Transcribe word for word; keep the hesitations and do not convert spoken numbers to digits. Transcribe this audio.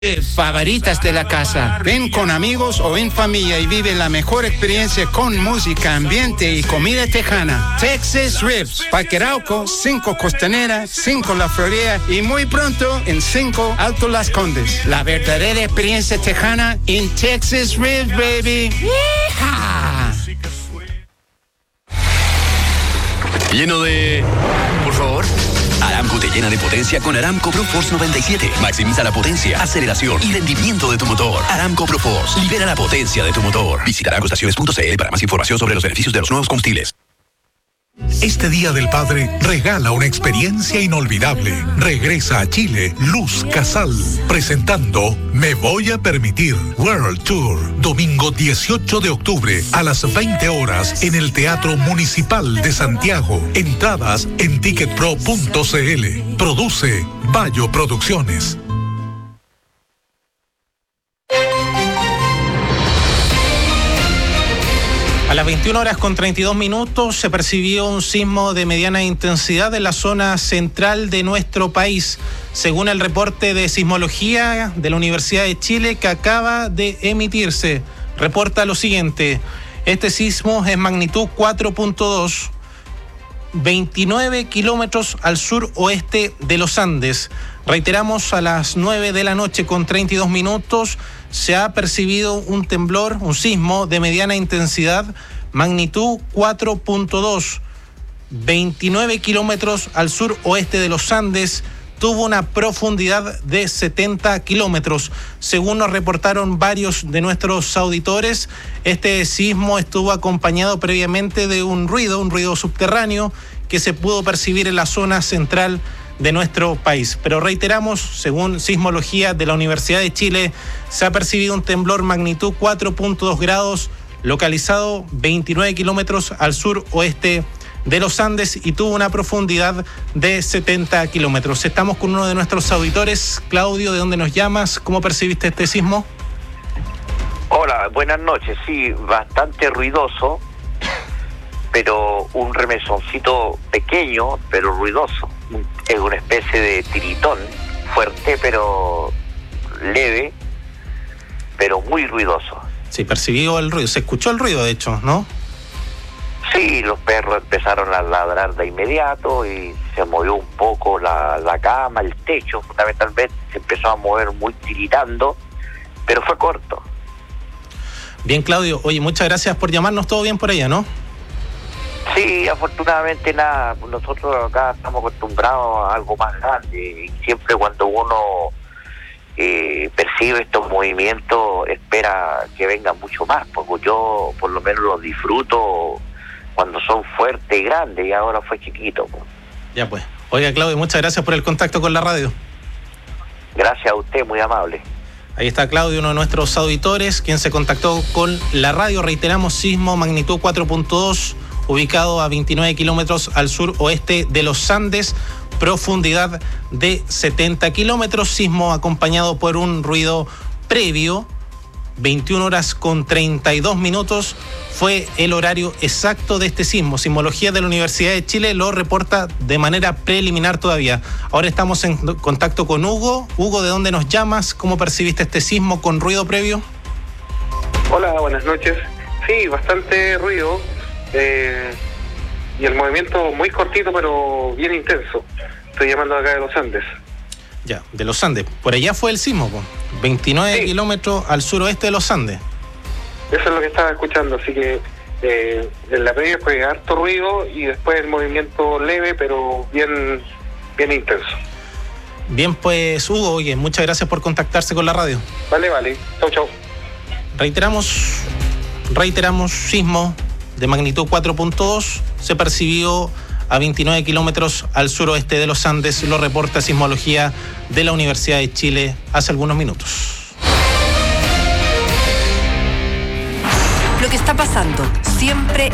favoritas de la casa. Ven con amigos o en familia y vive la mejor experiencia con música, ambiente y comida tejana. Texas Ribs, Parque Arauco, cinco Costanera, cinco La Florida y muy pronto en cinco Alto Las Condes. La verdadera experiencia tejana en Texas Ribs, baby. ¡Yeehaw! Lleno de... Por favor. Aramco te llena de potencia con Aramco ProForce noventa y siete. Maximiza la potencia, aceleración y rendimiento de tu motor. Aramco ProForce. Libera la potencia de tu motor. Visita aramco estaciones punto c l para más información sobre los beneficios de los nuevos combustibles. Este Día del Padre regala una experiencia inolvidable. Regresa a Chile Luz Casal, presentando Me Voy a Permitir World Tour, domingo dieciocho de octubre a las veinte horas en el Teatro Municipal de Santiago. Entradas en ticket pro punto c l. Produce Bayo Producciones. A las veintiuna horas con treinta y dos minutos se percibió un sismo de mediana intensidad en la zona central de nuestro país, según el reporte de sismología de la Universidad de Chile que acaba de emitirse. Reporta lo siguiente: este sismo es magnitud cuatro punto dos, veintinueve kilómetros al sur-oeste de los Andes. Reiteramos, a las nueve de la noche con treinta y dos minutos se ha percibido un temblor, un sismo de mediana intensidad, magnitud cuatro punto dos, veintinueve kilómetros al sur-oeste de los Andes, tuvo una profundidad de setenta kilómetros. Según nos reportaron varios de nuestros auditores, este sismo estuvo acompañado previamente de un ruido, un ruido subterráneo que se pudo percibir en la zona central de nuestro país. Pero reiteramos, según sismología de la Universidad de Chile, se ha percibido un temblor magnitud cuatro punto dos grados, localizado veintinueve kilómetros al sur-oeste de los Andes y tuvo una profundidad de setenta kilómetros. Estamos con uno de nuestros auditores. Claudio, ¿de dónde nos llamas? ¿Cómo percibiste este sismo? Hola, buenas noches. Sí, bastante ruidoso, pero un remesoncito pequeño, pero ruidoso. Es una especie de tiritón, fuerte, pero leve, pero muy ruidoso. Sí, percibió el ruido. Se escuchó el ruido, de hecho, ¿no? Sí, los perros empezaron a ladrar de inmediato y se movió un poco la, la cama, el techo, fundamentalmente se empezó a mover muy tiritando, pero fue corto. Bien, Claudio. Oye, muchas gracias por llamarnos. ¿Todo bien por allá, no? Sí, afortunadamente nada. Nosotros acá estamos acostumbrados a algo más grande y siempre cuando uno eh, percibe estos movimientos espera que venga mucho más, porque yo por lo menos los disfruto cuando son fuertes y grandes, y ahora fue chiquito. Pues. Ya pues. Oiga, Claudio, muchas gracias por el contacto con la radio. Gracias a usted, muy amable. Ahí está Claudio, uno de nuestros auditores, quien se contactó con la radio. Reiteramos, sismo magnitud cuatro punto dos, ubicado a veintinueve kilómetros al sur-oeste de los Andes, profundidad de setenta kilómetros, sismo acompañado por un ruido previo. veintiuna horas con treinta y dos minutos fue el horario exacto de este sismo. Sismología de la Universidad de Chile lo reporta de manera preliminar todavía. Ahora estamos en contacto con Hugo. Hugo, ¿de dónde nos llamas? ¿Cómo percibiste este sismo con ruido previo? Hola, buenas noches. Sí, bastante ruido. Eh, y el movimiento muy cortito, pero bien intenso. Estoy llamando acá de los Andes. Ya, de los Andes. Por allá fue el sismo, po. veintinueve sí. kilómetros al suroeste de los Andes. Eso es lo que estaba escuchando, así que eh, en la previa fue harto ruido y después el movimiento leve, pero bien, bien intenso. Bien, pues Hugo, oye, muchas gracias por contactarse con la radio. Vale, vale. Chau, chau. Reiteramos, reiteramos, sismo de magnitud cuatro punto dos se percibió a veintinueve kilómetros al suroeste de los Andes, lo reporta Sismología de la Universidad de Chile hace algunos minutos. Lo que está pasando siempre